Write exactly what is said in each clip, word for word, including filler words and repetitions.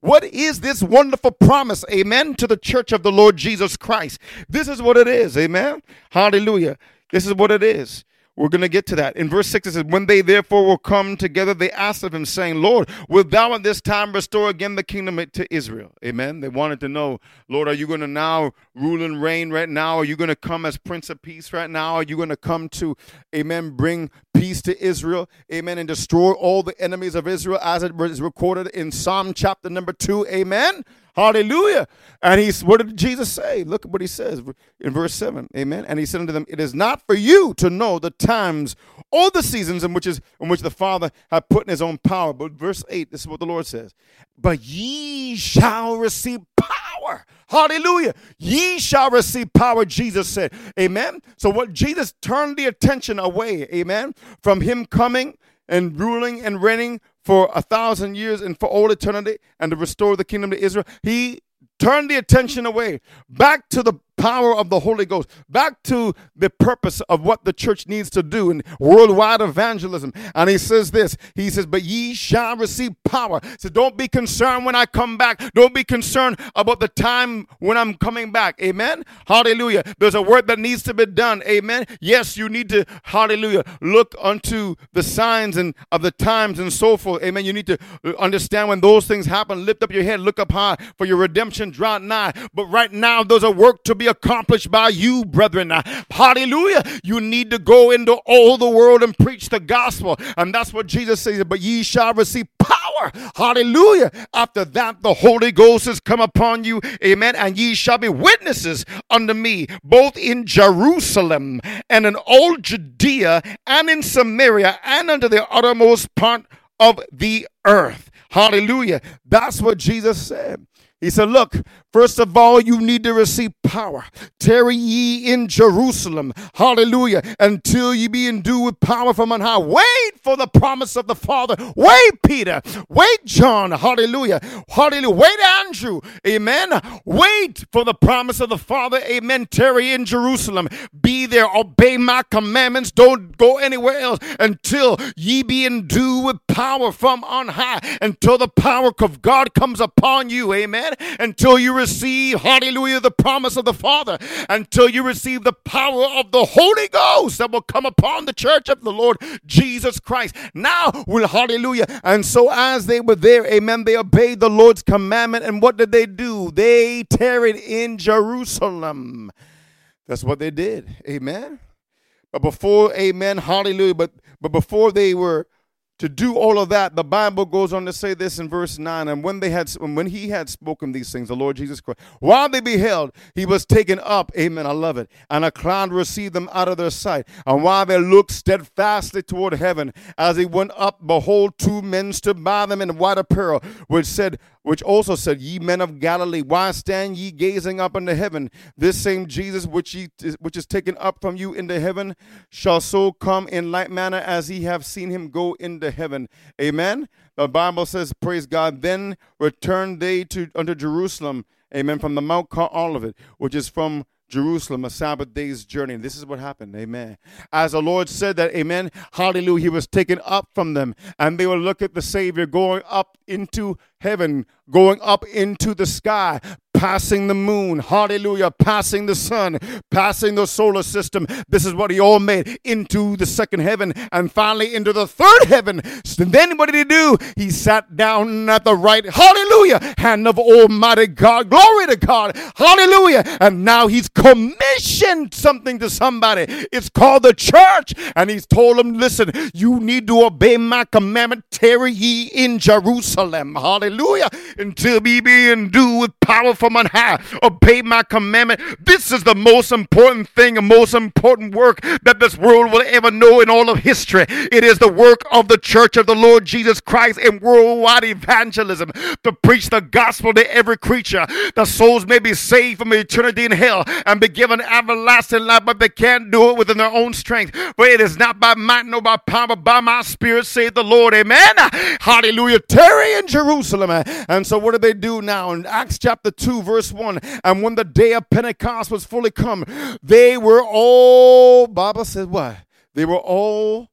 What is this wonderful promise, amen, to the church of the Lord Jesus Christ? This is what it is, amen. Hallelujah. This is what it is. We're going to get to that. In verse six, it says, when they therefore will come together, they asked of him, saying, Lord, wilt thou at this time restore again the kingdom to Israel? Amen. They wanted to know, Lord, are you going to now rule and reign right now? Are you going to come as Prince of Peace right now? Are you going to come to, amen, bring peace to Israel, amen, and destroy all the enemies of Israel as it is recorded in Psalm chapter number two, amen? Hallelujah. And he's, what did Jesus say? Look at what he says in verse seven. Amen. And he said unto them, it is not for you to know the times or the seasons in which is in which the Father hath put in his own power. But verse eight, this is what the Lord says. But ye shall receive power. Hallelujah. Ye shall receive power, Jesus said. Amen. So what Jesus turned the attention away, amen, from him coming and ruling and reigning for a thousand years and for all eternity and to restore the kingdom to Israel. He turned the attention away back to the power of the Holy Ghost, back to the purpose of what the church needs to do in worldwide evangelism. And he says this, he says, but ye shall receive power. So don't be concerned when I come back. Don't be concerned about the time when I'm coming back. Amen. Hallelujah. There's a work that needs to be done. Amen. Yes, you need to, hallelujah, look unto the signs and of the times and so forth. Amen. You need to understand when those things happen, lift up your head, look up high, for your redemption draw nigh. But right now, there's a work to be accomplished by you, brethren. Hallelujah. You need to go into all the world and preach the gospel. And that's what Jesus says, but ye shall receive power. Hallelujah. After that, the Holy Ghost has come upon you. Amen. And ye shall be witnesses unto me, both in Jerusalem and in all Judea and in Samaria and unto the uttermost part of the earth. Hallelujah. That's what Jesus said. He said, look, first of all, you need to receive power. Tarry ye in Jerusalem, hallelujah, until ye be endued with power from on high. Wait for the promise of the Father. Wait, Peter. Wait, John, hallelujah. Hallelujah. Wait, Andrew, amen. Wait for the promise of the Father, amen. Tarry in Jerusalem. Be there. Obey my commandments. Don't go anywhere else until ye be endued with power from on high, until the power of God comes upon you, amen. Until you receive, hallelujah, the promise of the Father, until you receive the power of the Holy Ghost that will come upon the church of the Lord Jesus Christ. Now, will hallelujah. And so as they were there, amen, they obeyed the Lord's commandment. And what did they do? They tarried in Jerusalem. That's what they did. Amen. But before, amen, hallelujah, but, but before they were to do all of that, the Bible goes on to say this in verse nine. And when they had, when he had spoken these things, the Lord Jesus Christ, while they beheld, he was taken up. Amen. I love it. And a cloud received them out of their sight. And while they looked steadfastly toward heaven, as he went up, behold, two men stood by them in white apparel, which said, which also said, ye men of Galilee, why stand ye gazing up into heaven? This same Jesus which ye which is taken up from you into heaven shall so come in like manner as ye have seen him go into heaven. Amen. The Bible says, praise God, then returned they to unto Jerusalem, amen, from the Mount Olivet, which is from Jerusalem, a Sabbath day's journey. And this is what happened. Amen. As the Lord said that, amen, hallelujah, he was taken up from them, and they will look at the Savior going up into heaven, going up into the sky, passing the moon, hallelujah, passing the sun, passing the solar system. This is what he all made, into the second heaven, and finally into the third heaven. So then what did he do? He sat down at the right, hallelujah, hand of Almighty God. Glory to God. Hallelujah. And now he's commissioned something to somebody. It's called the church. And he's told them, listen, you need to obey my commandment. Tarry ye in Jerusalem. Hallelujah. Until we be endued with power from on high. Obey my commandment. This is the most important thing, the most important work that this world will ever know in all of history. It is the work of the church of the Lord Jesus Christ in worldwide evangelism, to preach the gospel to every creature. The souls may be saved from eternity in hell and be given everlasting life, but they can't do it within their own strength. For it is not by might nor by power, but by my spirit, saith the Lord. Amen. Hallelujah. Tarry in Jerusalem. And so what do they do now? In Acts chapter two, verse one, and when the day of Pentecost was fully come, they were all, Bible says what? They were all,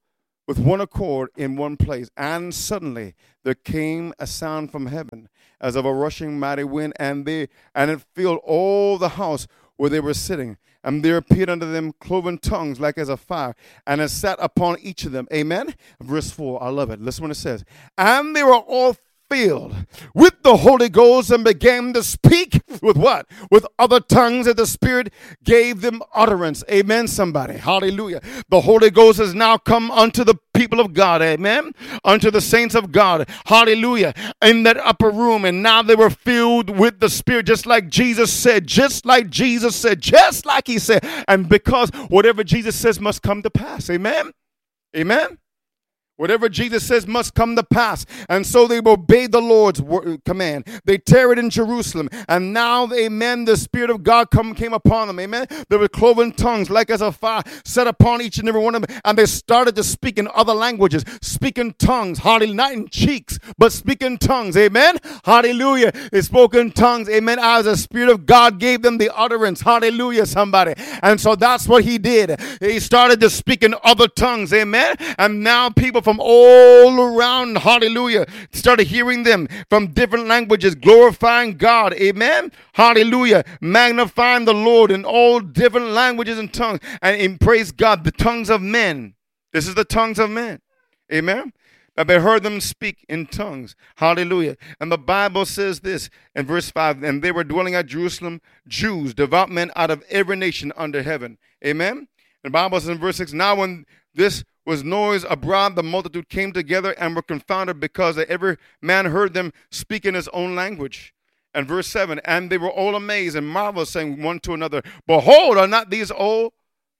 with one accord in one place. And suddenly there came a sound from heaven as of a rushing mighty wind, and they and it filled all the house where they were sitting. And there appeared unto them cloven tongues like as a fire, and it sat upon each of them. Amen. Verse four, I love it. Listen what it says. And they were all filled with the Holy Ghost and began to speak with what? With other tongues that the Spirit gave them utterance. Amen, somebody. Hallelujah. The Holy Ghost has now come unto the people of God. Amen. Unto the saints of God. Hallelujah. In that upper room. And now they were filled with the Spirit, just like Jesus said, just like Jesus said, just like he said. And because whatever Jesus says must come to pass. Amen. Amen. Whatever Jesus says must come to pass. And so they obeyed the Lord's command. They tarried in Jerusalem. And now, amen, the Spirit of God come, came upon them. Amen. There were cloven tongues like as a fire set upon each and every one of them. And they started to speak in other languages. Speak in tongues. Hallelujah. Not in cheeks, but speak in tongues. Amen. Hallelujah. They spoke in tongues. Amen. As the Spirit of God gave them the utterance. Hallelujah, somebody. And so that's what he did. He started to speak in other tongues. Amen. And now people from From all around, hallelujah, started hearing them from different languages, glorifying God, amen, hallelujah, magnifying the Lord in all different languages and tongues, and in, praise God, the tongues of men. This is the tongues of men, amen. That they heard them speak in tongues, hallelujah. And the Bible says this in verse five, and they were dwelling at Jerusalem, Jews, devout men out of every nation under heaven, amen. And the Bible says in verse six, now when this was noise abroad, the multitude came together and were confounded, because every man heard them speak in his own language. And verse seven, and they were all amazed and marveled, saying one to another, behold, are not these all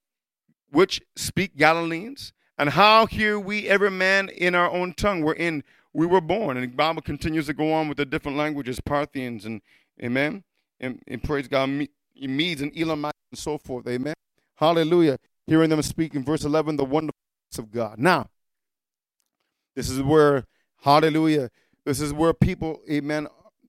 which speak Galileans? And how hear we every man in our own tongue wherein we were born? And the Bible continues to go on with the different languages, Parthians and, amen, and, and praise God, Medes and Elamites and so forth, amen. Hallelujah. Hearing them speak in verse eleven, the wonderful of God. Now, this is where, hallelujah, this is where people, amen,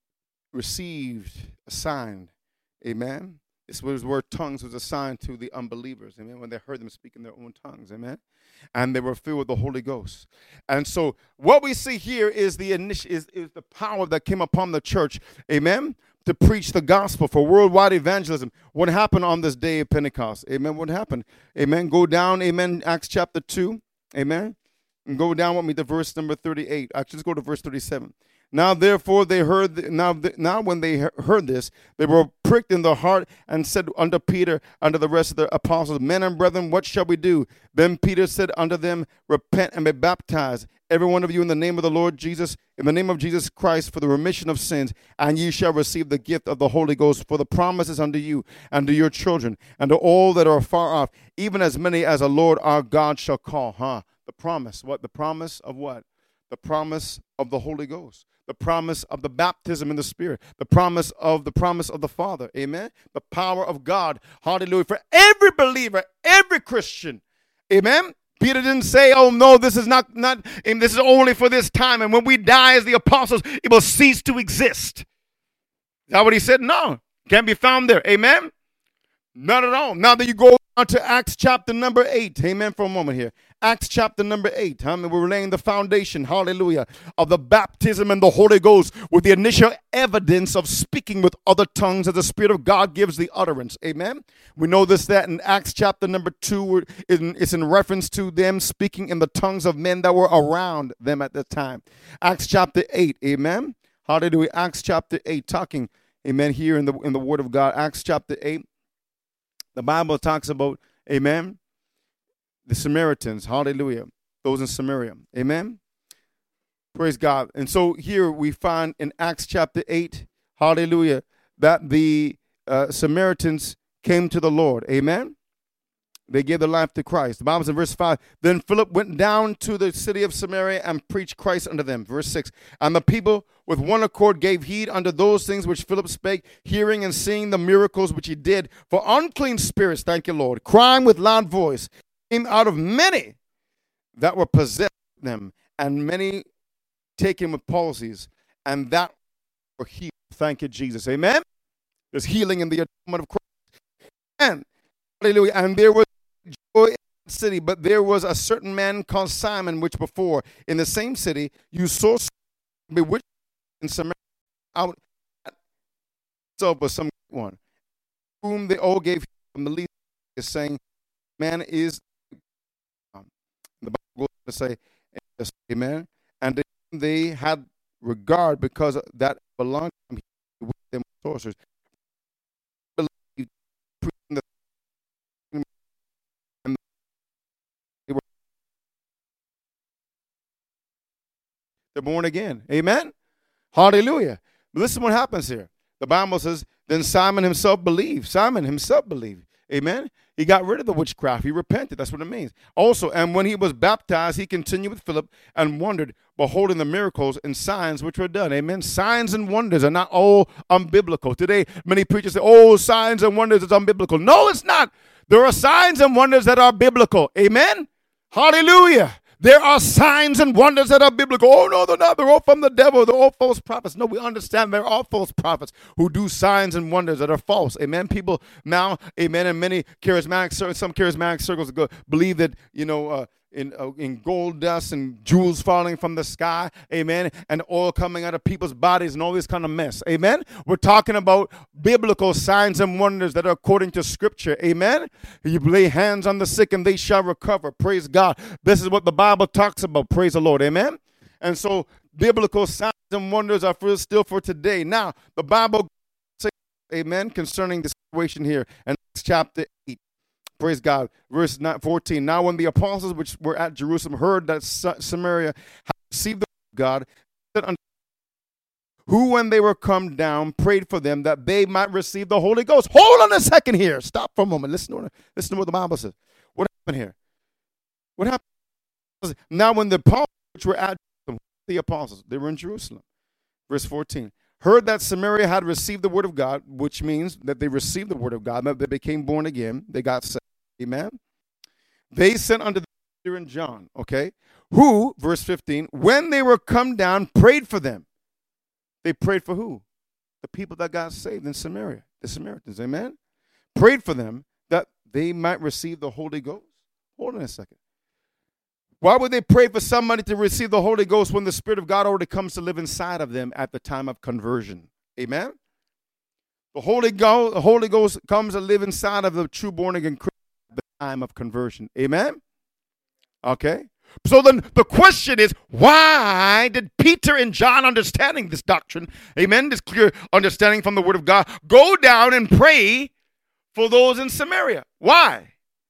received, assigned, amen. This was where tongues was assigned to the unbelievers, amen, when they heard them speak in their own tongues, amen. And they were filled with the Holy Ghost. And so what we see here is the initi- is, is the power that came upon the church, amen, to preach the gospel for worldwide evangelism. What happened on this day of Pentecost? Amen. What happened? Amen. Go down, amen, Acts chapter two. Amen. And go down with me to verse number thirty-eight. Actually, let's go to verse thirty-seven. Now, therefore, they heard, th- now, th- now when they he- heard this, they were pricked in the heart and said unto Peter, unto the rest of the apostles, men and brethren, what shall we do? Then Peter said unto them, repent and be baptized, every one of you, in the name of the Lord Jesus, in the name of Jesus Christ, for the remission of sins, and ye shall receive the gift of the Holy Ghost, for the promises unto you and to your children and to all that are far off, even as many as the Lord our God shall call. Huh? The promise. What? The promise of what? The promise of the Holy Ghost. The promise of the baptism in the Spirit. The promise of the promise of the Father. Amen. The power of God. Hallelujah. For every believer, every Christian. Amen. Peter didn't say, oh, no, this is not, not, and this is only for this time. And when we die as the apostles, it will cease to exist. Is that what he said? No. Can't be found there. Amen. Not at all. Now that you go on to Acts chapter number eight. Amen. For a moment here. Acts chapter number eight. I mean, we're laying the foundation, hallelujah, of the baptism and the Holy Ghost with the initial evidence of speaking with other tongues as the Spirit of God gives the utterance. Amen. We know this, that in Acts chapter number two, it's in reference to them speaking in the tongues of men that were around them at the time. Acts chapter eight. Amen. Hallelujah. Acts chapter eight, talking, amen, here in the in the Word of God. Acts chapter eight. The Bible talks about, amen, the Samaritans, hallelujah, those in Samaria, amen, praise God. And so here we find in Acts chapter eight, hallelujah, that the uh, Samaritans came to the Lord, amen. They gave their life to Christ. The Bible says in verse five, then Philip went down to the city of Samaria and preached Christ unto them. Verse six, and the people with one accord gave heed unto those things which Philip spake, hearing and seeing the miracles which he did. For unclean spirits, thank you, Lord, crying with loud voice, came out of many that were possessed with them, and many taken with palsies, and that were healed. Thank you, Jesus. Amen. There's healing in the atonement of Christ. And hallelujah. And there was joy in city, but there was a certain man called Simon, which before in the same city you saw bewitched in Samaria out so was some one whom they all gave from the least, is saying, man is um, the Bible goes to say, amen, and they had regard because that belonged to him with them sorcerers. Believed, preaching the and they were they're born again. Amen. Hallelujah. Listen what happens here. The Bible says, then Simon himself believed. Simon himself believed. Amen. He got rid of the witchcraft. He repented. That's what it means. Also, and when he was baptized, he continued with Philip and wondered, beholding the miracles and signs which were done. Amen. Signs and wonders are not all unbiblical. Today, many preachers say, oh, signs and wonders is unbiblical. No, it's not. There are signs and wonders that are biblical. Amen. Hallelujah. There are signs and wonders that are biblical. Oh, no, they're not. They're all from the devil. They're all false prophets. No, we understand there are false prophets who do signs and wonders that are false. Amen. People now, amen, and many charismatic circles, some charismatic circles go, believe that, you know, uh, in uh, in gold dust and jewels falling from the sky, amen, and oil coming out of people's bodies and all this kind of mess, amen. We're talking about biblical signs and wonders that are according to Scripture, amen. You lay hands on the sick and they shall recover, praise God. This is what the Bible talks about, praise the Lord, amen. And so biblical signs and wonders are for, still for today. Now, the Bible says, amen, concerning the situation here in Acts chapter eight. Praise God. Verse fourteen. Now when the apostles which were at Jerusalem heard that Samaria had received the word of God, said unto who when they were come down prayed for them that they might receive the Holy Ghost. Hold on a second here. Stop for a moment. Listen to, listen to what the Bible says. What happened here? What happened? Now when the apostles which were at Jerusalem, the apostles, they were in Jerusalem. Verse fourteen. Heard that Samaria had received the word of God, which means that they received the word of God, that they became born again. They got saved. Amen. They sent unto Peter and John, okay, who, verse fifteen, when they were come down, prayed for them. They prayed for who? The people that got saved in Samaria, the Samaritans, amen. Prayed for them that they might receive the Holy Ghost. Hold on a second. Why would they pray for somebody to receive the Holy Ghost when the Spirit of God already comes to live inside of them at the time of conversion? Amen. The Holy Ghost, the Holy Ghost comes to live inside of the true born again Christian at the time of conversion. Amen. Okay. So then the question is, why did Peter and John, understanding this doctrine, amen, this clear understanding from the Word of God, go down and pray for those in Samaria? Why?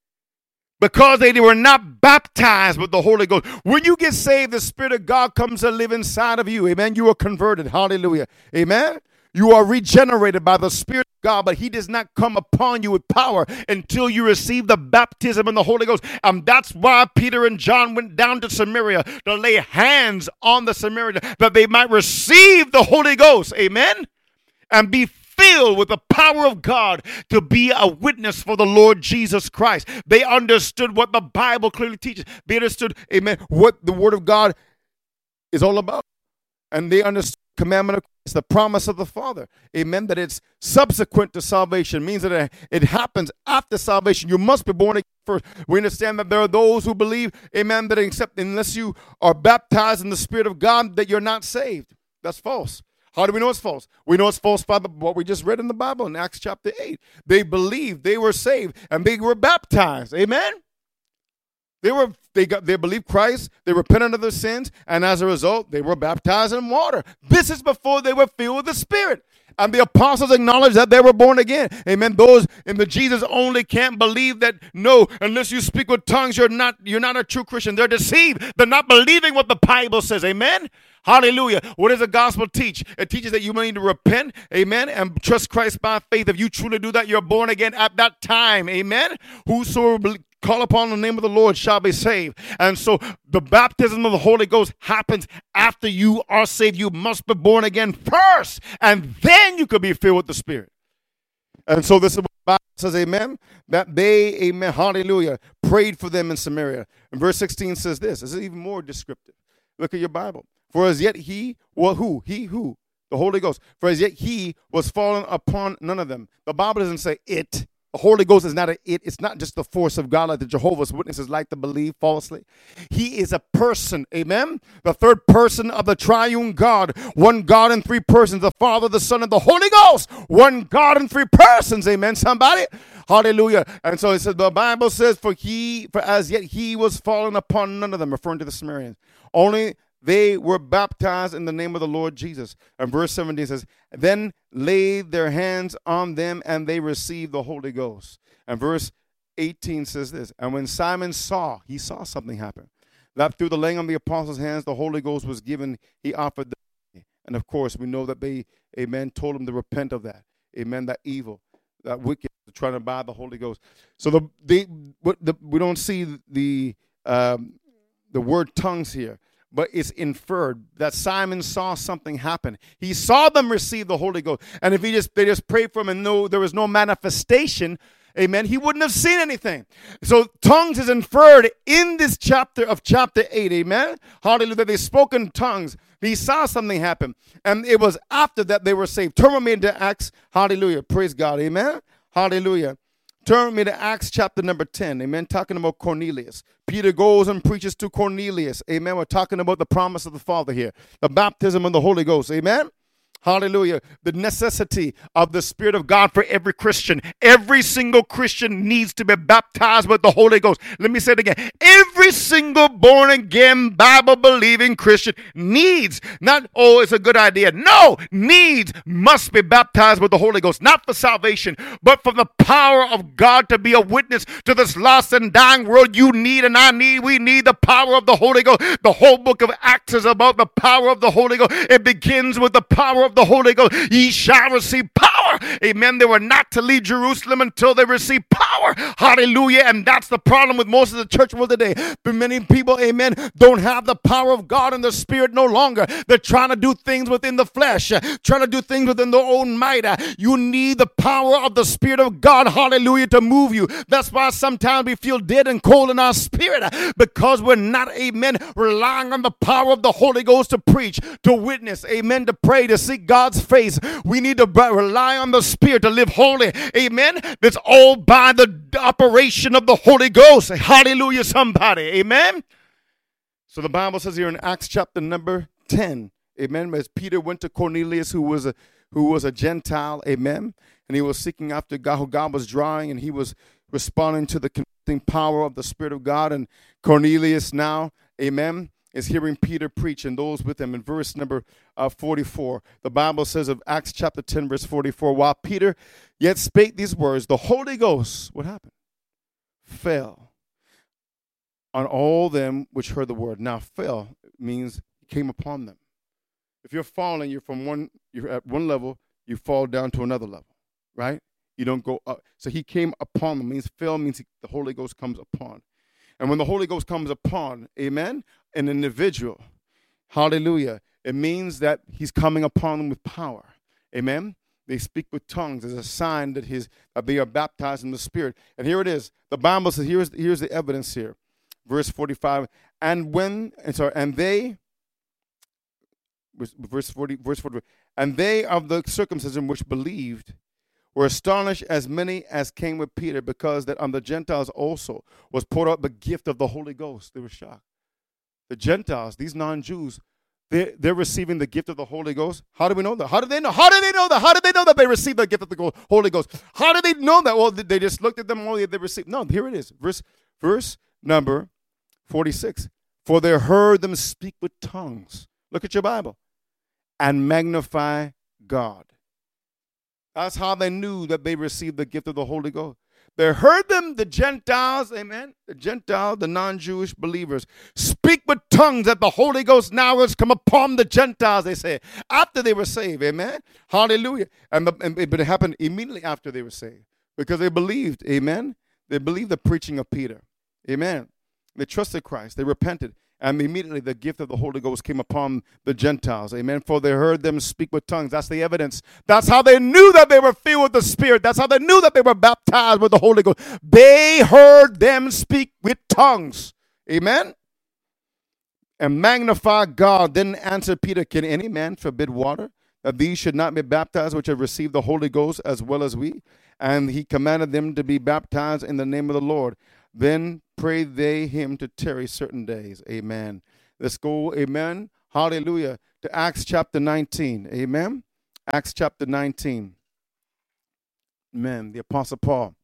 Because they were not baptized with the Holy Ghost. When you get saved, the Spirit of God comes to live inside of you. Amen. You are converted. Hallelujah. Amen. You are regenerated by the Spirit of God, but He does not come upon you with power until you receive the baptism in the Holy Ghost. And that's why Peter and John went down to Samaria to lay hands on the Samaritans that they might receive the Holy Ghost. Amen. And be filled with the power of God to be a witness for the Lord Jesus Christ. They understood what the Bible clearly teaches. They understood, amen, what the Word of God is all about. And they understood the commandment of Christ, the promise of the Father. Amen, that it's subsequent to salvation. Means that it happens after salvation. You must be born again first. We understand that there are those who believe, amen, that except unless you are baptized in the Spirit of God, that you're not saved. That's false. How do we know it's false? We know it's false by the, what we just read in the Bible in Acts chapter eight. They believed, they were saved, and they were baptized. Amen? They were they got they believed Christ, they repented of their sins, and as a result, they were baptized in water. This is before they were filled with the Spirit. And the apostles acknowledged that they were born again. Amen. Those in the Jesus only can't believe that, no, unless you speak with tongues, you're not you're not a true Christian. They're deceived. They're not believing what the Bible says. Amen. Hallelujah. What does the gospel teach? It teaches that you need to repent, amen, and trust Christ by faith. If you truly do that, you're born again at that time. Amen. Whosoever call upon the name of the Lord shall be saved. And so the baptism of the Holy Ghost happens after you are saved. You must be born again first, and then you could be filled with the Spirit. And so this is what the Bible says, amen, that they, amen, hallelujah, prayed for them in Samaria. And verse sixteen says this. This is even more descriptive. Look at your Bible. For as yet he, well, who? He who? The Holy Ghost. For as yet he was fallen upon none of them. The Bible doesn't say it. The Holy Ghost is not a it. It's not just the force of God like the Jehovah's Witnesses like to believe falsely. He is a person. Amen. The third person of the triune God. One God in three persons. The Father, the Son, and the Holy Ghost. One God in three persons. Amen. Somebody. Hallelujah. And so it says, the Bible says, for he, for as yet he was fallen upon none of them, referring to the Samaritans. Only they were baptized in the name of the Lord Jesus. And verse seventeen says, then laid their hands on them and they received the Holy Ghost. And verse eighteen says this, and when Simon saw, he saw something happen, that through the laying on the apostles' hands, the Holy Ghost was given, he offered them. And of course, we know that they, amen, told him to repent of that. Amen, that evil, that wicked, trying to buy the Holy Ghost. So the, they, the we don't see the, um, the word tongues here. But it's inferred that Simon saw something happen. He saw them receive the Holy Ghost. And if he just they just prayed for him and no, there was no manifestation, amen, he wouldn't have seen anything. So tongues is inferred in this chapter of chapter eight, amen. Hallelujah. They spoke in tongues. He saw something happen. And it was after that they were saved. Turn with me into Acts. Hallelujah. Praise God. Amen. Hallelujah. Turn with me to Acts chapter number ten. Amen. Talking about Cornelius. Peter goes and preaches to Cornelius. Amen. We're talking about the promise of the Father here. The baptism of the Holy Ghost. Amen. Hallelujah. The necessity of the Spirit of God for every Christian. Every single Christian needs to be baptized with the Holy Ghost. Let me say it again. Every single born-again, Bible-believing Christian needs, not, oh, it's a good idea. No, needs, must be baptized with the Holy Ghost. Not for salvation, but for the power of God to be a witness to this lost and dying world. You need and I need, we need the power of the Holy Ghost. The whole book of Acts is about the power of the Holy Ghost. It begins with the power of the Holy Ghost. Ye shall receive power. Amen. They were not to leave Jerusalem until they received power. Hallelujah. And that's the problem with most of the church world today. But many people, amen, don't have the power of God and the Spirit no longer. They're trying to do things within the flesh, uh, trying to do things within their own might. Uh, you need the power of the Spirit of God, hallelujah, to move you. That's why sometimes we feel dead and cold in our spirit, uh, because we're not, amen, relying on the power of the Holy Ghost to preach, to witness, amen, to pray, to seek God's face. We need to rely on the Spirit to live holy. Amen. That's all by the operation of the Holy Ghost. Hallelujah, somebody. Amen. So the Bible says here in Acts chapter number ten, amen, as Peter went to Cornelius, who was a who was a Gentile, amen, and he was seeking after God, who God was drawing, and he was responding to the convicting power of the Spirit of God. And Cornelius now, amen, is hearing Peter preach and those with him. In verse number uh, forty-four, the Bible says of Acts chapter ten, verse forty-four, while Peter yet spake these words, the Holy Ghost, what happened? Fell on all them which heard the word. Now, fell means came upon them. If you're falling, you're from one, you're at one level, you fall down to another level, right? You don't go up. So he came upon them. Means fell means he, the Holy Ghost comes upon. And when the Holy Ghost comes upon, amen, an individual, hallelujah, it means that he's coming upon them with power, amen. They speak with tongues as a sign that his that they are baptized in the Spirit. And here it is. The Bible says, here's, here's the evidence here. Verse forty-five, and when, and sorry, and they, verse forty, verse forty, and they of the circumcision which believed were astonished, as many as came with Peter, because that on the Gentiles also was poured out the gift of the Holy Ghost. They were shocked. The Gentiles, these non-Jews, they're, they're receiving the gift of the Holy Ghost. How do we know that? How do they know? How do they know that? How do they know that they received the gift of the Holy Ghost? How do they know that? Well, they just looked at them, oh, they received. No, here it is. Verse, verse number forty-six. For they heard them speak with tongues. Look at your Bible. And magnify God. That's how they knew that they received the gift of the Holy Ghost. They heard them, the Gentiles, amen, the Gentiles, the non-Jewish believers, speak with tongues that the Holy Ghost now has come upon the Gentiles, they say, after they were saved, amen, hallelujah. And, the, and But it happened immediately after they were saved, because they believed, amen, they believed the preaching of Peter, amen. They trusted Christ, they repented, and immediately the gift of the Holy Ghost came upon the Gentiles. Amen. For they heard them speak with tongues. That's the evidence. That's how they knew that they were filled with the Spirit. That's how they knew that they were baptized with the Holy Ghost. They heard them speak with tongues. Amen. And magnify God. Then answered Peter, can any man forbid water that these should not be baptized which have received the Holy Ghost as well as we. And he commanded them to be baptized in the name of the Lord. Then prayed they him to tarry certain days. Amen. Let's go, amen. Hallelujah. To Acts chapter nineteen. Amen. Acts chapter nineteen. Amen. The Apostle Paul.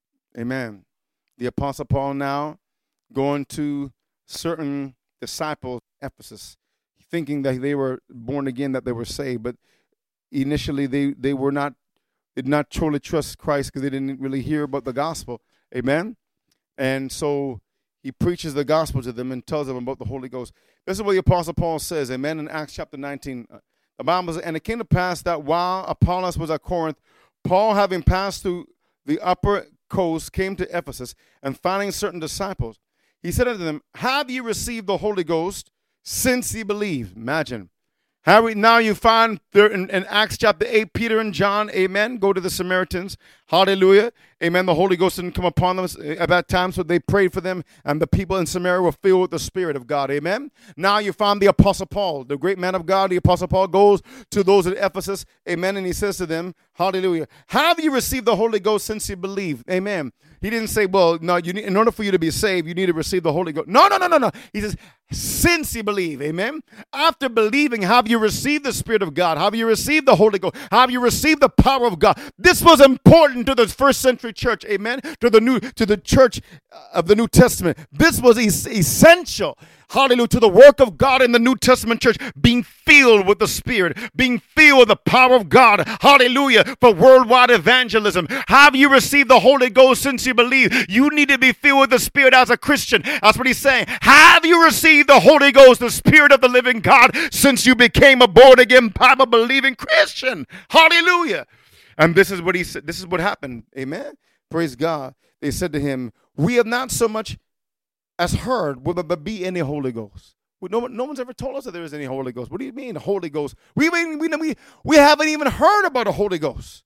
Amen. The Apostle Paul now going to certain disciples in Ephesus, thinking that they were born again, that they were saved. But initially they, they were not, did not truly trust Christ because they didn't really hear about the gospel. Amen. And so he preaches the gospel to them and tells them about the Holy Ghost. This is what the Apostle Paul says, amen, in Acts chapter nineteen. The Bible says, and it came to pass that while Apollos was at Corinth, Paul, having passed through the upper coast, came to Ephesus, and finding certain disciples, he said unto them, have ye received the Holy Ghost since ye believe? Imagine. How we, now you find there in, in Acts chapter eight, Peter and John, amen, go to the Samaritans. Hallelujah. Amen. The Holy Ghost didn't come upon them at that time, so they prayed for them, and the people in Samaria were filled with the Spirit of God. Amen. Now you find the Apostle Paul, the great man of God. The Apostle Paul goes to those at Ephesus, amen, and he says to them, hallelujah, have you received the Holy Ghost since you believe? Amen. He didn't say, well, no, you need, in order for you to be saved, you need to receive the Holy Ghost. No, no, no, no, no. He says, since you believe, amen. After believing, have you received the Spirit of God? Have you received the Holy Ghost? Have you received the power of God? This was important to the first century church, amen, to the new, to the church of the New Testament. This was es- essential. Hallelujah, to the work of God in the New Testament church, being filled with the Spirit, being filled with the power of God. Hallelujah, for worldwide evangelism. Have you received the Holy Ghost since you believe? You need to be filled with the Spirit as a Christian. That's what he's saying. Have you received the Holy Ghost, the Spirit of the living God, since you became a born-again, Bible-believing Christian? Hallelujah. And this is what he said. This is what happened. Amen. Praise God. They said to him, we have not so much as heard whether there be any Holy Ghost. No, no one's ever told us that there is any Holy Ghost. What do you mean, Holy Ghost? We, we, we, we haven't even heard about a Holy Ghost.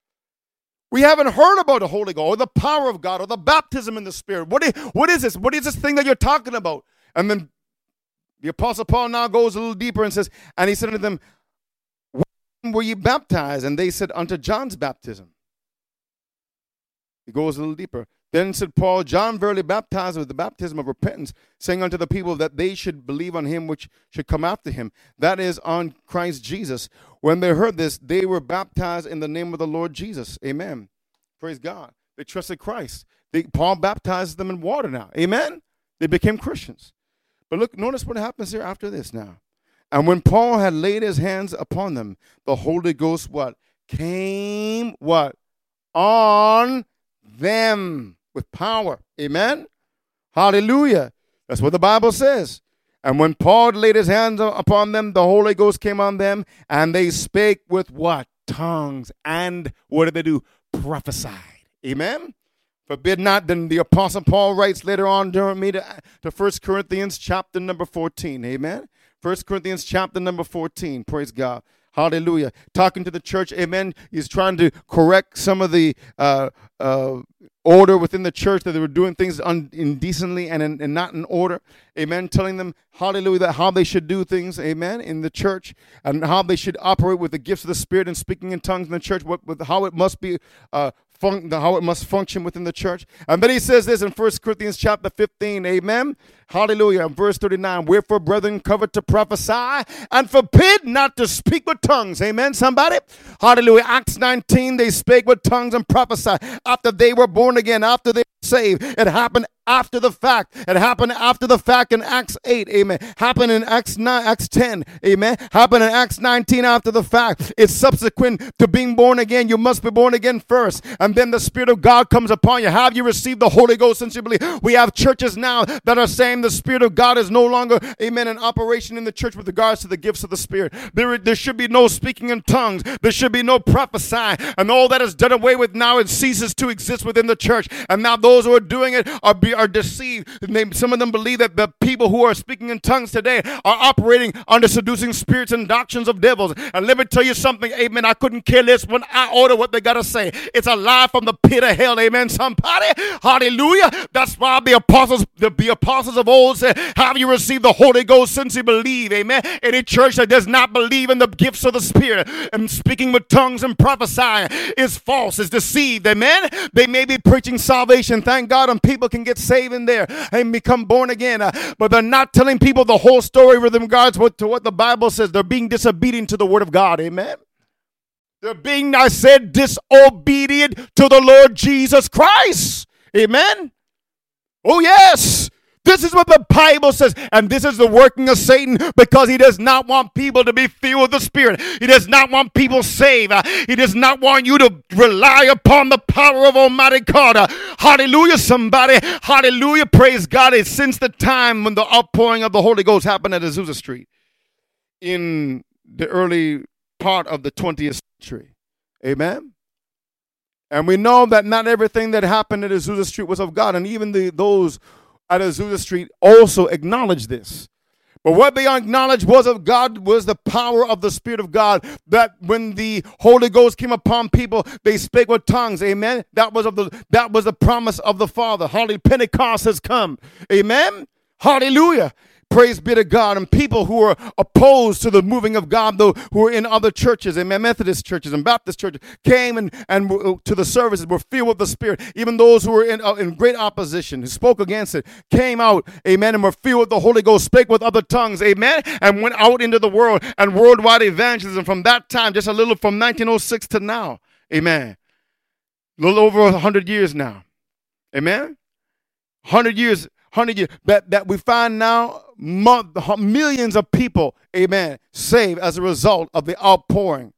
We haven't heard about the Holy Ghost or the power of God or the baptism in the Spirit. What is, what is this? What is this thing that you're talking about? And then the Apostle Paul now goes a little deeper and says, and he said unto them, when were ye baptized? And they said, unto John's baptism. He goes a little deeper. Then said Paul, John verily baptized with the baptism of repentance, saying unto the people that they should believe on him which should come after him, that is, on Christ Jesus. When they heard this, they were baptized in the name of the Lord Jesus. Amen. Praise God. They trusted Christ. They, Paul baptized them in water now. Amen. They became Christians. But look, notice what happens here after this now. And when Paul had laid his hands upon them, the Holy Ghost what? Came what? On them. With power. Amen. Hallelujah. That's what the Bible says. And when Paul laid his hands upon them, the Holy Ghost came on them, and they spake with what? Tongues. And what did they do? Prophesied. Amen. Forbid not. Then the Apostle Paul writes later on during me to, to First Corinthians chapter number fourteen. Amen. First Corinthians chapter number fourteen. Praise God. Hallelujah. Talking to the church. Amen. He's trying to correct some of the uh, uh, order within the church, that they were doing things un- indecently and, in, and not in order. Amen. Telling them, hallelujah, that how they should do things. Amen. In the church, and how they should operate with the gifts of the Spirit and speaking in tongues in the church, what, with how it must be uh, Fun- how it must function within the church. And then he says this in First Corinthians chapter fifteen, amen, hallelujah, in verse thirty-nine, wherefore, brethren, covet to prophesy, and forbid not to speak with tongues, amen, somebody, hallelujah. Acts nineteen, they spake with tongues and prophesied after they were born again, after they were saved. It happened after the fact. It happened after the fact in Acts eight, amen. Happened in Acts nine, Acts ten, amen. Happened in Acts nineteen after the fact. It's subsequent to being born again. You must be born again first, and then the Spirit of God comes upon you. Have you received the Holy Ghost since you believe? We have churches now that are saying the Spirit of God is no longer, amen, in operation in the church with regards to the gifts of the Spirit. There, there should be no speaking in tongues. There should be no prophesying, and all that is done away with now. It ceases to exist within the church, and now those those who are doing it are, be, are deceived. And they, some of them believe that the people who are speaking in tongues today are operating under seducing spirits and doctrines of devils. And let me tell you something, amen, I couldn't care less when I order what they got to say. It's a lie from the pit of hell, amen, somebody. Hallelujah. That's why the apostles, the, the apostles of old said, have you received the Holy Ghost since you believe, amen? Any church that does not believe in the gifts of the Spirit and speaking with tongues and prophesying is false, is deceived, amen? They may be preaching salvation, thank God, and people can get saved in there and become born again, uh, but they're not telling people the whole story with regards to what the Bible says. They're being disobedient to the word of God, amen? They're being, I said, disobedient to the Lord Jesus Christ, amen? Oh, yes. This is what the Bible says, and this is the working of Satan, because he does not want people to be filled with the Spirit. He does not want people saved. Uh, he does not want you to rely upon the power of Almighty God. Uh, hallelujah, somebody. Hallelujah, praise God. It's since the time when the outpouring of the Holy Ghost happened at Azusa Street in the early part of the twentieth century. Amen. And we know that not everything that happened at Azusa Street was of God, and even the those at Azusa Street also acknowledged this. But what they acknowledged was of God was the power of the Spirit of God, that when the Holy Ghost came upon people, they spake with tongues. Amen. That was of the that was the promise of the Father. Hallelujah. Pentecost has come. Amen. Hallelujah. Praise be to God. And people who are opposed to the moving of God, though, who are in other churches, amen, Methodist churches and Baptist churches, came and, and to the services, were filled with the Spirit. Even those who were in, uh, in great opposition, who spoke against it, came out, amen, and were filled with the Holy Ghost, spake with other tongues, amen, and went out into the world and worldwide evangelism from that time, just a little from nineteen oh six to now, amen. A little over one hundred years now, amen. one hundred years. Hundred years that, that we find now millions of people, amen, saved as a result of the outpouring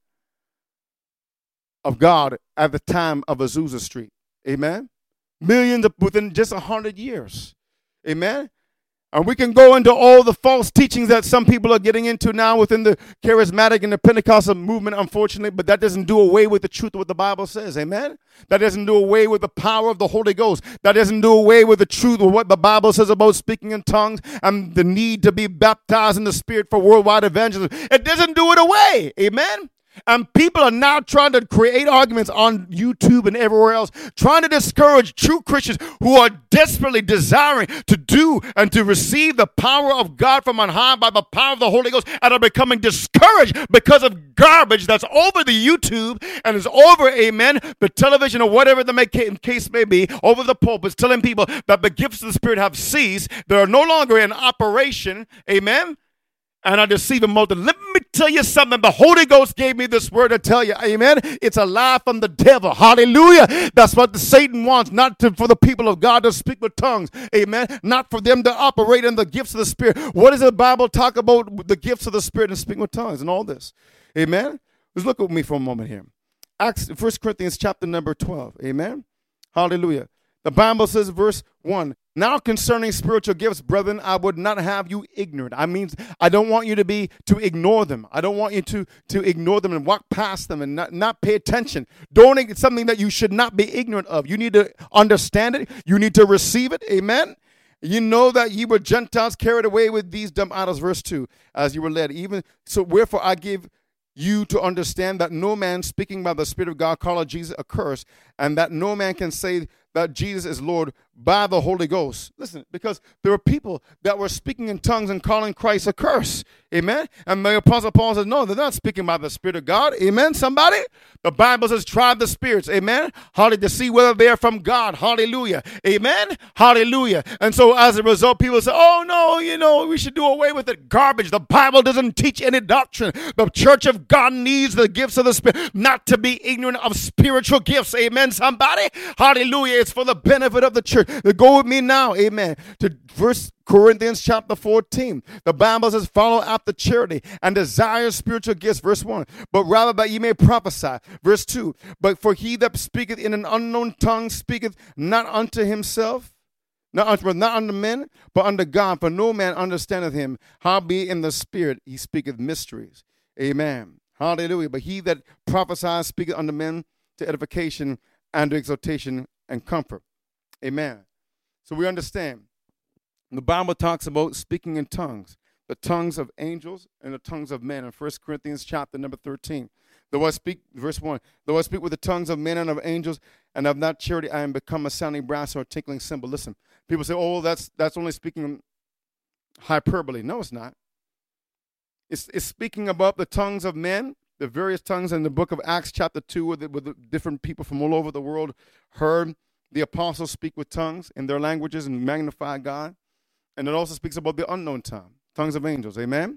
of God at the time of Azusa Street, amen. Millions of, within just a hundred years, amen. And we can go into all the false teachings that some people are getting into now within the charismatic and the Pentecostal movement, unfortunately, but that doesn't do away with the truth of what the Bible says, amen? That doesn't do away with the power of the Holy Ghost. That doesn't do away with the truth of what the Bible says about speaking in tongues and the need to be baptized in the Spirit for worldwide evangelism. It doesn't do it away, amen? And people are now trying to create arguments on YouTube and everywhere else, trying to discourage true Christians who are desperately desiring to do and to receive the power of God from on high by the power of the Holy Ghost, and are becoming discouraged because of garbage that's over the YouTube and is over, amen, the television or whatever the case may be, over the pulpits, telling people that the gifts of the Spirit have ceased. They are no longer in operation, amen, and are deceiving multitudes. Let me tell you something. The Holy Ghost gave me this word to tell you. Amen. It's a lie from the devil. Hallelujah. That's what the Satan wants, not to, for the people of God to speak with tongues. Amen. Not for them to operate in the gifts of the Spirit. What does the Bible talk about the gifts of the Spirit and speaking with tongues and all this? Amen. Just look at me for a moment here. Acts, First Corinthians chapter number twelve. Amen. Hallelujah. The Bible says, verse one, now concerning spiritual gifts, brethren, I would not have you ignorant. I mean, I don't want you to be, to ignore them. I don't want you to, to ignore them and walk past them and not, not pay attention. Don't, it's something that you should not be ignorant of. You need to understand it. You need to receive it. Amen. You know that ye were Gentiles carried away with these dumb idols, verse two, as you were led. Even so, wherefore I give you to understand that no man speaking by the Spirit of God calleth Jesus accursed, and that no man can say that Jesus is Lord by the Holy Ghost. Listen, because there were people that were speaking in tongues and calling Christ a curse. Amen. And the Apostle Paul says, no, they're not speaking by the Spirit of God. Amen, somebody? The Bible says, try the spirits. Amen. Hallelujah. To see whether they're from God. Hallelujah. Amen. Hallelujah. And so as a result, people say, oh, no, you know, we should do away with it. Garbage. The Bible doesn't teach any doctrine. The church of God needs the gifts of the Spirit, not to be ignorant of spiritual gifts. Amen, somebody? Hallelujah. It's for the benefit of the church. Go with me now, amen, to First Corinthians chapter fourteen. The Bible says, follow after charity and desire spiritual gifts, verse one, but rather that ye may prophesy, verse two, but for he that speaketh in an unknown tongue speaketh not unto himself, not unto, not unto men, but unto God, for no man understandeth him, howbeit in the Spirit he speaketh mysteries, amen, hallelujah, but he that prophesies speaketh unto men to edification and to exhortation and comfort. Amen. So we understand. The Bible talks about speaking in tongues, the tongues of angels and the tongues of men in First Corinthians chapter number thirteen. Though I speak, verse one, though I speak with the tongues of men and of angels and have not charity, I am become a sounding brass or a tinkling cymbal. Listen, people say, oh, that's that's only speaking hyperbole. No, it's not. It's, it's speaking about the tongues of men, the various tongues in the book of Acts chapter two, where the, where the different people from all over the world heard the apostles speak with tongues in their languages and magnify God. And it also speaks about the unknown tongue, tongues of angels. Amen.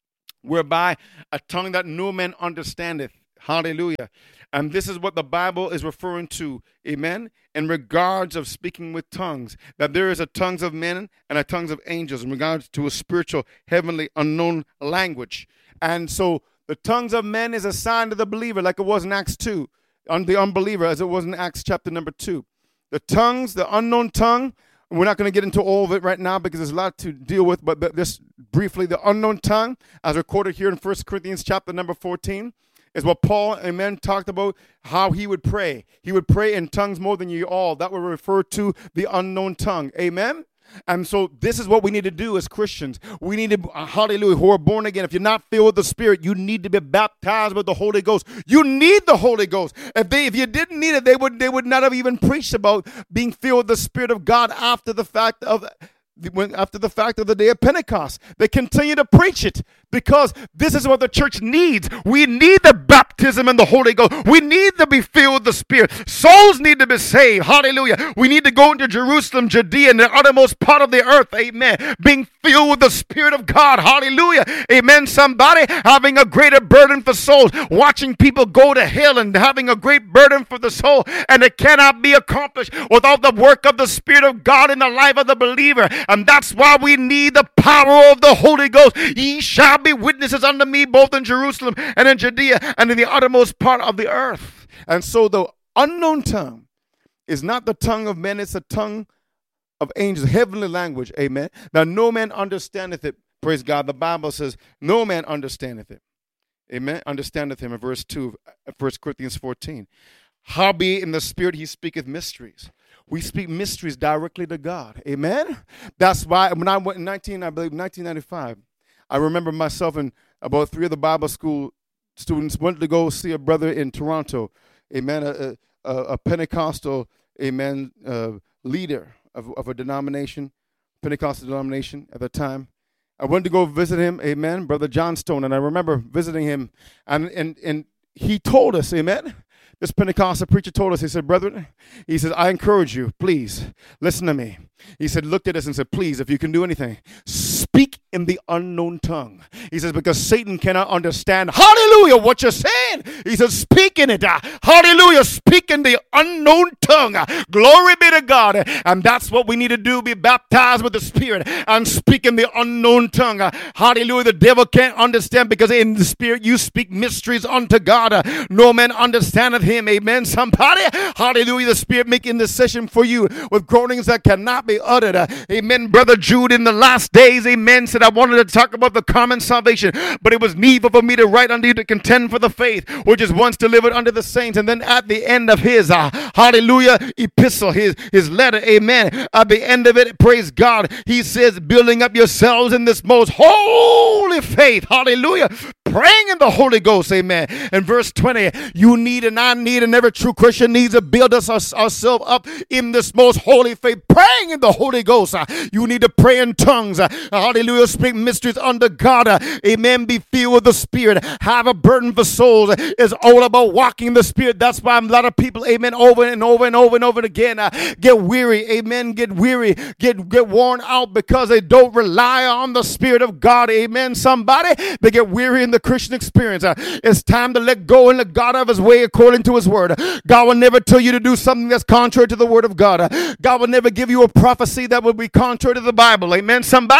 Whereby a tongue that no man understandeth. Hallelujah. And this is what the Bible is referring to, amen, in regards of speaking with tongues, that there is a tongues of men and a tongues of angels in regards to a spiritual, heavenly, unknown language. And so the tongues of men is a sign to the believer, like it was in Acts two, on the unbeliever, as it was in Acts chapter number two. The tongues, the unknown tongue, we're not going to get into all of it right now because there's a lot to deal with, but just briefly, the unknown tongue, as recorded here in First Corinthians chapter number fourteen, is what Paul, amen, talked about how he would pray. He would pray in tongues more than you all. That would refer to the unknown tongue. Amen? And so this is what we need to do as Christians. We need to, uh, hallelujah, who are born again. If you're not filled with the Spirit, you need to be baptized with the Holy Ghost. You need the Holy Ghost. If they, if you didn't need it, they would, they would not have even preached about being filled with the Spirit of God after the fact of when after the fact of the day of Pentecost. They continue to preach it because this is what the church needs. We need the baptism in the Holy Ghost. We need to be filled with the Spirit. Souls need to be saved. Hallelujah. We need to go into Jerusalem, Judea, and the uttermost part of the earth. Amen. Being filled with the Spirit of God. Hallelujah. Amen. Somebody having a greater burden for souls, watching people go to hell and having a great burden for the soul. And it cannot be accomplished without the work of the Spirit of God in the life of the believer. And that's why we need the power of the Holy Ghost. Ye shall be witnesses unto me both in Jerusalem and in Judea and in the uttermost part of the earth. And so the unknown tongue is not the tongue of men, it's a tongue of angels, heavenly language. Amen. Now no man understandeth it. Praise God. The Bible says no man understandeth it. Amen. Understandeth him in verse two of First Corinthians fourteen. Howbeit in the Spirit he speaketh mysteries. We speak mysteries directly to God. Amen. That's why when I went in nineteen, I believe nineteen ninety-five, I remember myself and about three of the Bible school students went to go see a brother in Toronto. Amen. A, a, a Pentecostal, amen, uh, leader of, of a denomination, Pentecostal denomination at the time. I went to go visit him. Amen. Brother John Stone. And I remember visiting him and, and, and he told us, amen. This Pentecostal preacher told us, he said, brethren, he said, I encourage you, please, listen to me. He said, looked at us and said, please, if you can do anything, speak in the unknown tongue. He says, because Satan cannot understand, hallelujah, what you're saying. He says, speak in it. Uh, hallelujah, speak in the unknown tongue. Uh, glory be to God. And that's what we need to do, be baptized with the Spirit and speak in the unknown tongue. Uh, hallelujah, the devil can't understand because in the Spirit you speak mysteries unto God. Uh, no man understandeth him. Amen, somebody. Hallelujah, the Spirit making intercession for you with groanings that cannot be uttered. Uh, amen. Brother Jude in the last days, amen, said I wanted to talk about the common salvation, but it was needful for me to write unto you to contend for the faith which is once delivered unto the saints. And then at the end of his uh, hallelujah epistle, his his letter, amen, at the end of it, praise God, he says, building up yourselves in this most holy faith, hallelujah, praying in the Holy Ghost, amen. And verse twenty, you need and I need and every true Christian needs to build us our, ourselves up in this most holy faith, praying in the Holy Ghost. Uh, you need to pray in tongues. Uh, hallelujah. Speak mysteries under God. Uh, amen. Be filled with the Spirit. Have a burden for souls. It's all about walking in the Spirit. That's why a lot of people, amen, over and over and over and over again uh, get weary. Amen. Get weary. Get, get worn out because they don't rely on the Spirit of God. Amen. Somebody, they get weary in the Christian experience. Uh, it's time to let go and let God have his way according to his word. God will never tell you to do something that's contrary to the word of God. Uh, God will never give you a prophecy that will be contrary to the Bible. Amen. Somebody,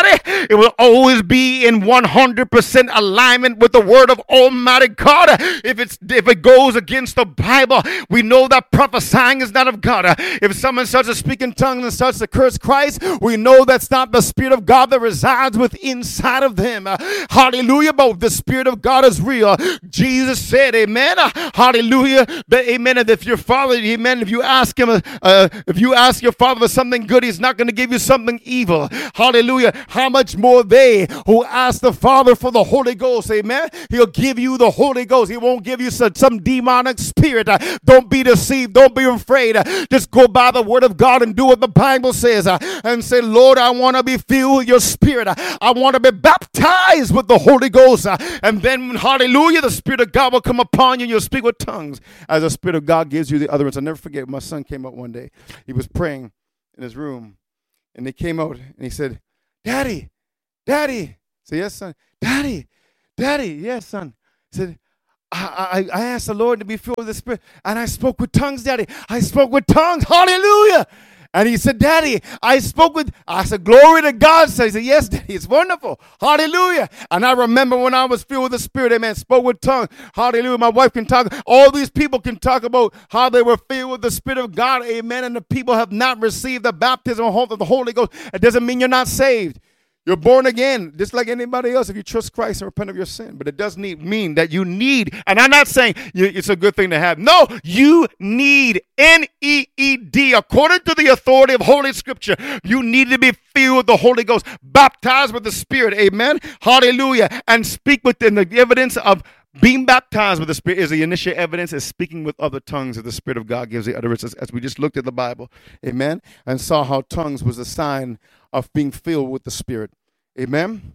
It will always be in one hundred percent alignment with the word of Almighty God. If it's if it goes against the Bible, we know that prophesying is not of God. If someone starts to speak in tongues and starts to curse Christ, we know that's not the Spirit of God that resides within inside of them. Hallelujah. But the Spirit of God is real. Jesus said, amen. Hallelujah. But amen. And if your father, amen, if you ask him, uh, if you ask your father for something good, he's not going to give you something evil. Hallelujah. How much more they who ask the Father for the Holy Ghost, amen. He'll give you the Holy Ghost. He won't give you some, some demonic spirit. Uh, don't be deceived. Don't be afraid. Uh, just go by the word of God and do what the Bible says uh, and say, Lord, I want to be filled with your Spirit. Uh, I want to be baptized with the Holy Ghost. Uh, and then, hallelujah, the Spirit of God will come upon you and you'll speak with tongues as the Spirit of God gives you the utterance. I'll never forget, my son came out one day. He was praying in his room, and he came out, and he said, Daddy, Daddy. I said, yes, son. Daddy, Daddy, yes, son. He said, I, I, I asked the Lord to be filled with the Spirit, and I spoke with tongues, Daddy. I spoke with tongues. Hallelujah. And he said, Daddy, I spoke with, I said, glory to God. So he said, yes, Daddy, it's wonderful. Hallelujah. And I remember when I was filled with the Spirit, amen, spoke with tongues. Hallelujah. My wife can talk. All these people can talk about how they were filled with the Spirit of God, amen, and the people have not received the baptism of the Holy Ghost. It doesn't mean you're not saved. You're born again, just like anybody else, if you trust Christ and repent of your sin. But it does need, mean that you need, and I'm not saying you, it's a good thing to have. No, you need, N E E D, according to the authority of Holy Scripture, you need to be filled with the Holy Ghost, baptized with the Spirit, amen, hallelujah, and speak within the evidence of being baptized with the Spirit is the initial evidence, is speaking with other tongues that the Spirit of God gives the utterances, as we just looked at the Bible, amen, and saw how tongues was a sign of being filled with the Spirit, amen.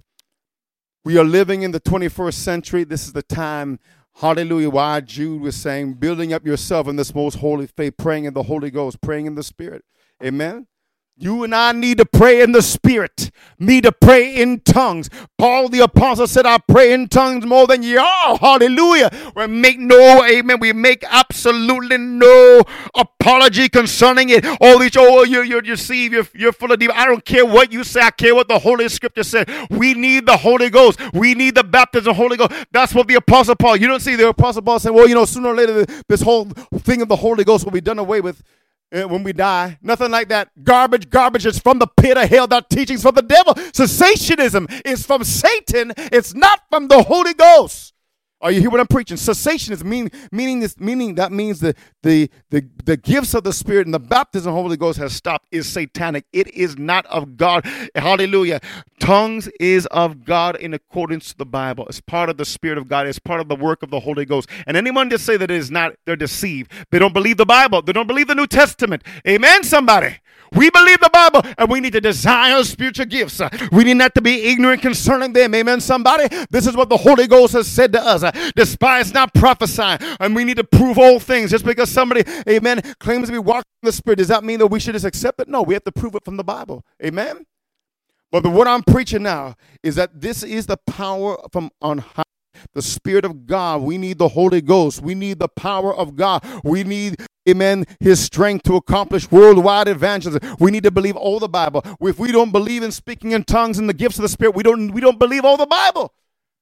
We are living in the twenty-first century. This is the time, hallelujah, why Jude was saying, building up yourself in this most holy faith, praying in the Holy Ghost, praying in the Spirit, amen. You and I need to pray in the Spirit, need to pray in tongues. Paul the apostle said, I pray in tongues more than ye all. Hallelujah. We make no, amen, we make absolutely no apology concerning it. All these, oh, you, you, you see, you're, you're full of demons. I don't care what you say. I care what the Holy Scripture said. We need the Holy Ghost. We need the baptism of the Holy Ghost. That's what the apostle Paul, you don't see the apostle Paul saying, well, you know, sooner or later, this whole thing of the Holy Ghost will be done away with when we die. Nothing like that. Garbage, garbage is from the pit of hell. That teaching's from the devil. Cessationism is from Satan. It's not from the Holy Ghost. Are you hear what I'm preaching? Cessationism, mean, meaning this, meaning that means the, the the the gifts of the Spirit and the baptism of the Holy Ghost has stopped, is satanic. It is not of God. Hallelujah. Tongues is of God in accordance to the Bible. It's part of the Spirit of God. It's part of the work of the Holy Ghost. And anyone that say that it is not, they're deceived. They don't believe the Bible. They don't believe the New Testament. Amen, somebody. We believe the Bible, and we need to desire spiritual gifts. We need not to be ignorant concerning them. Amen, somebody. This is what the Holy Ghost has said to us. Despise not prophesying, and we need to prove all things. Just because somebody, amen, claims to be walking in the Spirit, does that mean that we should just accept it? No, we have to prove it from the Bible. Amen. But the, what I'm preaching now is that this is the power from on high. The Spirit of God. We need the Holy Ghost. We need the power of God. We need, amen, his strength to accomplish worldwide evangelism. We need to believe all the Bible. If we don't believe in speaking in tongues and the gifts of the Spirit, we don't, we don't believe all the Bible.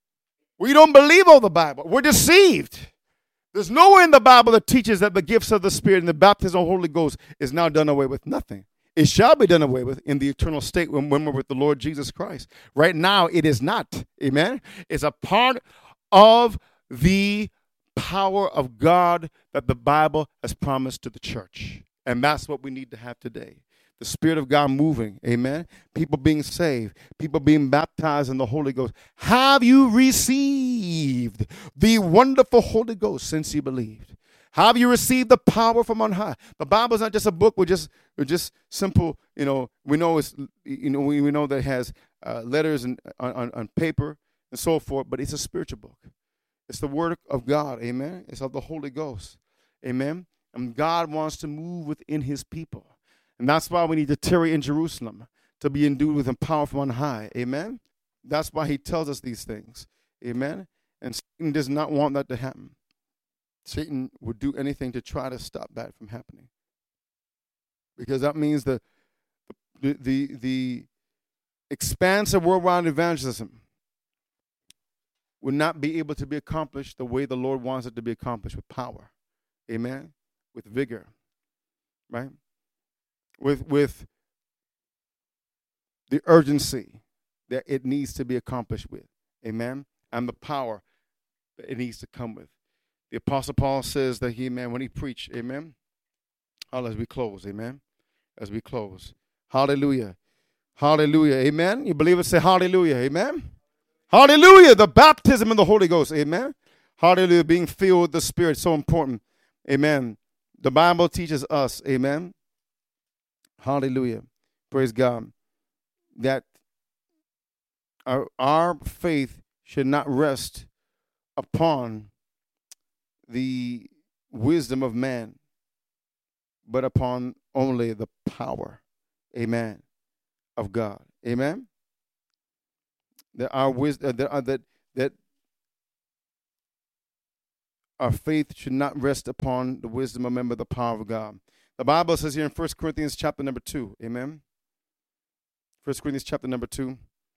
We don't believe all the Bible. We're deceived. There's nowhere in the Bible that teaches that the gifts of the Spirit and the baptism of the Holy Ghost is now done away with. Nothing. It shall be done away with in the eternal state when, when we're with the Lord Jesus Christ. Right now, it is not. Amen. It's a part of the power of God that the Bible has promised to the church. And that's what we need to have today. The Spirit of God moving, amen. People being saved, people being baptized in the Holy Ghost. Have you received the wonderful Holy Ghost since you believed? Have you received the power from on high? The Bible is not just a book with just, with just simple, you know, we know it's, you know, we, we know that it has uh, letters and on, on, on paper and so forth, but it's a spiritual book. It's the Word of God, amen. It's of the Holy Ghost, amen. And God wants to move within his people. And that's why we need to tarry in Jerusalem, to be endued with power from on high, amen. That's why he tells us these things, amen. And Satan does not want that to happen. Satan would do anything to try to stop that from happening, because that means the the the, the expansive worldwide evangelism would not be able to be accomplished the way the Lord wants it to be accomplished, with power. Amen. With vigor. Right? With with the urgency that it needs to be accomplished with. Amen. And the power that it needs to come with. The Apostle Paul says that he, man, when he preached, amen. Oh, as we close, amen. As we close. Hallelujah. Hallelujah. Amen. You believe it? Say hallelujah. Amen. Hallelujah. The baptism in the Holy Ghost. Amen. Hallelujah. Being filled with the Spirit. So important. Amen. The Bible teaches us. Amen. Hallelujah. Praise God. That our, our faith should not rest upon the wisdom of man, but upon only the power, amen, of God. Amen. That our wisdom, that, uh, that that our faith should not rest upon the wisdom of man, but the power of God. The Bible says here in First Corinthians chapter number two, amen. First Corinthians chapter number two.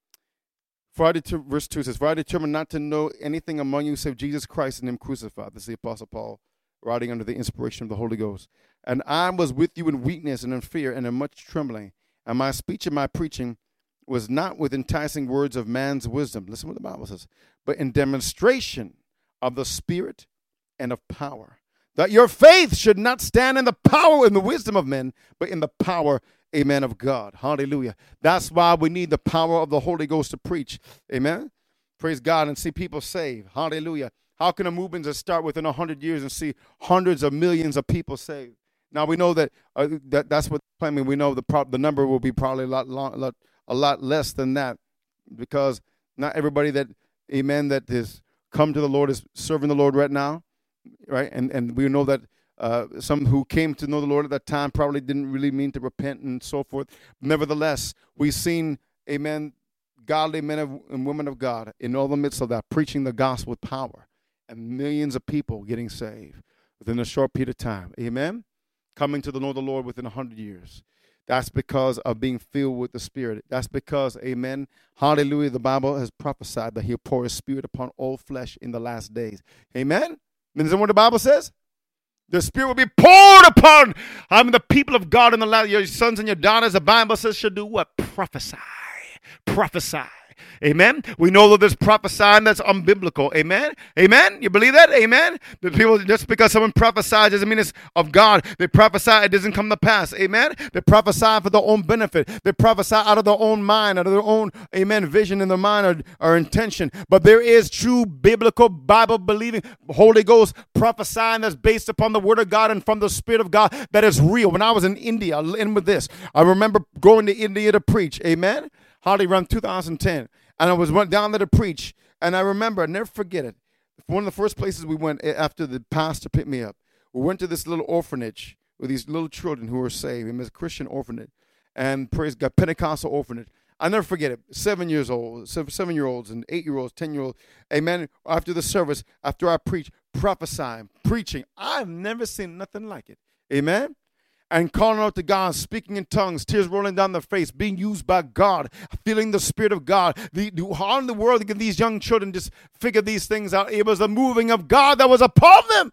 For I deter- verse two says, for I determined not to know anything among you save Jesus Christ and him crucified. This is the Apostle Paul writing under the inspiration of the Holy Ghost. And I was with you in weakness and in fear and in much trembling. And my speech and my preaching was not with enticing words of man's wisdom. Listen what the Bible says. But in demonstration of the Spirit and of power. That your faith should not stand in the power and the wisdom of men, but in the power, amen, of God. Hallelujah. That's why we need the power of the Holy Ghost to preach. Amen. Praise God, and see people saved. Hallelujah. How can a movement just start within a hundred years and see hundreds of millions of people saved? Now we know that, uh, that that's what claiming. We know the pro- the number will be probably a lot, long, a lot a lot less than that, because not everybody that, amen, that has come to the Lord is serving the Lord right now, right? And and we know that uh, some who came to know the Lord at that time probably didn't really mean to repent and so forth. Nevertheless, we've seen, amen, godly men of, and women of God in all the midst of that, preaching the gospel with power, and millions of people getting saved within a short period of time. Amen? Coming to the know the Lord within a hundred years. That's because of being filled with the Spirit. That's because, amen, hallelujah, the Bible has prophesied that he'll pour his Spirit upon all flesh in the last days. Amen? Isn't that what the Bible says? The Spirit will be poured upon, I mean, the people of God in the last, your sons and your daughters, the Bible says, should do what? Prophesy. Prophesy. Amen. We know that there's prophesying that's unbiblical. Amen. Amen. You believe that? Amen. The people, just because someone prophesies doesn't mean it's of God. They prophesy, it doesn't come to pass. Amen. They prophesy for their own benefit. They prophesy out of their own mind, out of their own, amen, vision in their mind or, or intention. But there is true biblical Bible believing Holy Ghost prophesying that's based upon the Word of God and from the Spirit of God that is real. When I was in India, I'll end with this. I remember going to India to preach. Amen. Hardly around two thousand ten. And I was went down there to preach. And I remember, I never forget it. One of the first places we went after the pastor picked me up, we went to this little orphanage with these little children who were saved. It was a Christian orphanage. And praise God, Pentecostal orphanage. I'll never forget it. Seven years old, seven-year-olds and eight-year-olds, ten-year-olds. Amen. After the service, after I preach, prophesying, preaching. I've never seen nothing like it. Amen. And calling out to God, speaking in tongues, tears rolling down their face, being used by God, feeling the Spirit of God. The, the, how in the world can these young children just figure these things out? It was the moving of God that was upon them.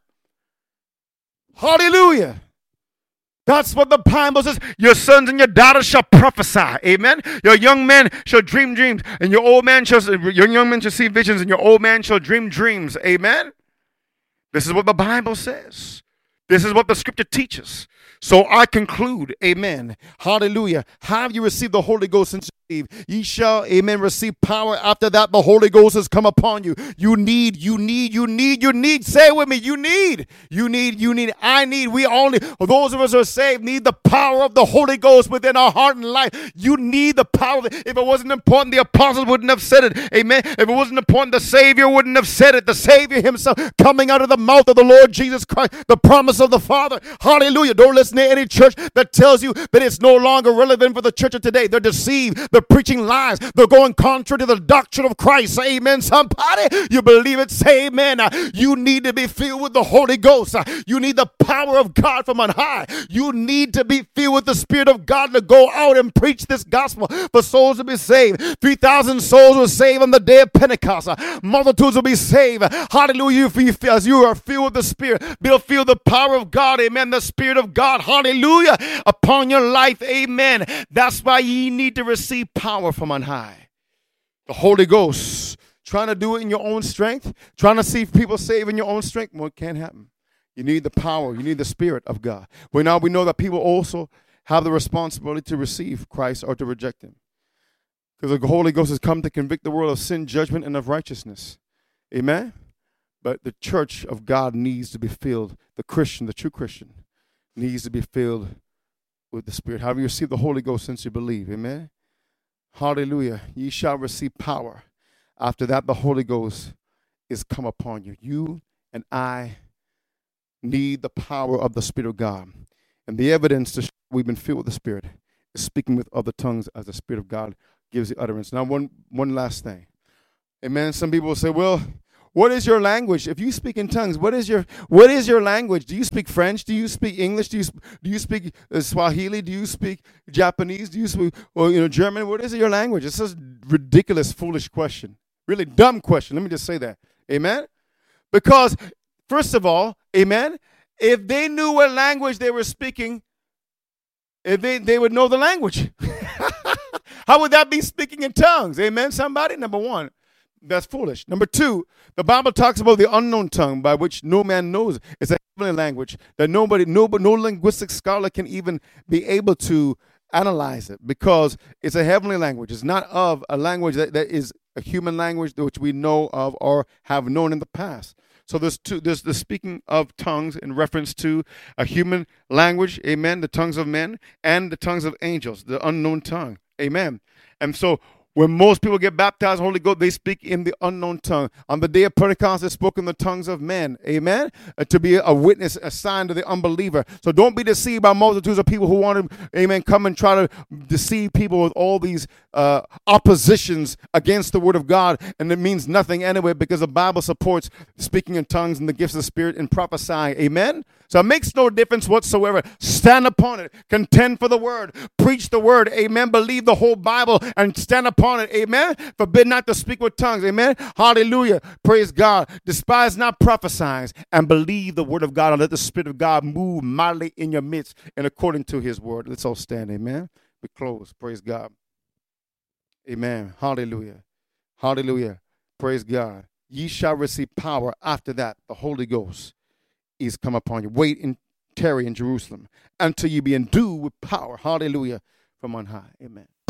Hallelujah. That's what the Bible says. Your sons and your daughters shall prophesy. Amen. Your young men shall dream dreams, and your old man shall your young men shall see visions, and your old man shall dream dreams. Amen. This is what the Bible says. This is what the Scripture teaches. So I conclude, amen, hallelujah. Have you received the Holy Ghost since you received? Ye shall, amen, receive power. After that, the Holy Ghost has come upon you. You need, you need, you need, you need. Say it with me. You need, you need, you need. I need. We only, those of us who are saved, need the power of the Holy Ghost within our heart and life. You need the power. If it wasn't important, the apostles wouldn't have said it. Amen. If it wasn't important, the Savior wouldn't have said it. The Savior himself coming out of the mouth of the Lord Jesus Christ, the promise of the Father. Hallelujah. Don't listen to any church that tells you that it's no longer relevant for the church of today. They're deceived. They're preaching lies. They're going contrary to the doctrine of Christ. Amen. Somebody, you believe it, say amen. You need to be filled with the Holy Ghost. You need the power of God from on high. You need to be filled with the Spirit of God to go out and preach this gospel for souls to be saved. three thousand souls were saved on the day of Pentecost. Multitudes will be saved. Hallelujah. As you are filled with the Spirit, you'll feel the power of God. Amen. The Spirit of God. Hallelujah. Upon your life. Amen. That's why ye need to receive power from on high. The Holy Ghost. Trying to do it in your own strength. Trying to see people saved in your own strength. Well, it can't happen. You need the power. You need the Spirit of God. Well, now we know that people also have the responsibility to receive Christ or to reject him. Because the Holy Ghost has come to convict the world of sin, judgment, and of righteousness. Amen? But the church of God needs to be filled. The Christian, the true Christian, needs to be filled with the Spirit. Have you received the Holy Ghost since you believe? Amen? Hallelujah. Ye shall receive power. After that, the Holy Ghost is come upon you. You and I need the power of the Spirit of God. And the evidence to show we've been filled with the Spirit is speaking with other tongues as the Spirit of God gives the utterance. Now, one one last thing. Amen. Some people will say, well, what is your language? If you speak in tongues, what is your what is your language? Do you speak French? Do you speak English? Do you do you speak uh, Swahili? Do you speak Japanese? Do you speak or you know German? What is your language? It's a ridiculous, foolish question. Really dumb question. Let me just say that. Amen. Because first of all, amen, if they knew what language they were speaking, if they, they would know the language. How would that be speaking in tongues? Amen, somebody? Number one, that's foolish. Number two, the Bible talks about the unknown tongue by which no man knows. It's a heavenly language that nobody, no, no linguistic scholar can even be able to analyze it because it's a heavenly language. It's not of a language that, that is a human language which we know of or have known in the past. So there's two, there's the speaking of tongues in reference to a human language, amen, the tongues of men, and the tongues of angels, the unknown tongue, amen. And so when most people get baptized in the Holy Ghost, they speak in the unknown tongue. On the day of Pentecost, they spoke in the tongues of men, amen, uh, to be a witness, a sign to the unbeliever. So don't be deceived by multitudes of people who want to, amen, come and try to deceive people with all these uh, oppositions against the word of God. And it means nothing anyway because the Bible supports speaking in tongues and the gifts of the Spirit and prophesying, amen. So it makes no difference whatsoever. Stand upon it. Contend for the word. Preach the word. Amen. Believe the whole Bible and stand upon it. Amen. Forbid not to speak with tongues. Amen. Hallelujah. Praise God. Despise not prophesying and believe the word of God and let the Spirit of God move mightily in your midst and according to his word. Let's all stand. Amen. We close. Praise God. Amen. Hallelujah. Hallelujah. Praise God. Ye shall receive power after that, the Holy Ghost is come upon you. Wait and tarry in Jerusalem until you be endued with power. Hallelujah. From on high. Amen.